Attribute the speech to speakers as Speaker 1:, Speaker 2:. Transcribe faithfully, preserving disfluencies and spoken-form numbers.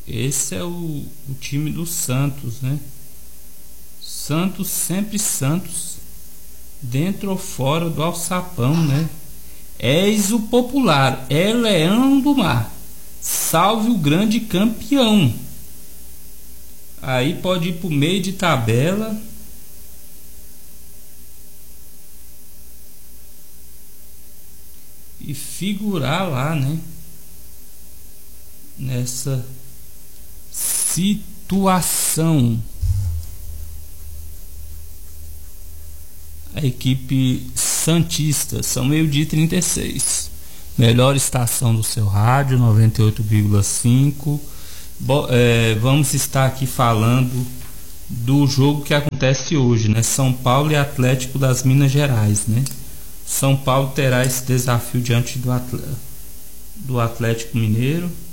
Speaker 1: Esse é o, o time do Santos, né? Santos, sempre Santos, dentro ou fora do alçapão, né? És o popular, é leão do mar, salve o grande campeão. Aí pode ir pro meio de tabela. E figurar lá, né? Nessa situação. A equipe santista. São meio-dia e trinta e seis. Melhor estação do seu rádio, noventa e oito vírgula cinco. É, vamos estar aqui falando do jogo que acontece hoje, né? São Paulo e Atlético das Minas Gerais, né? São Paulo terá esse desafio diante do Atlético, do Atlético Mineiro.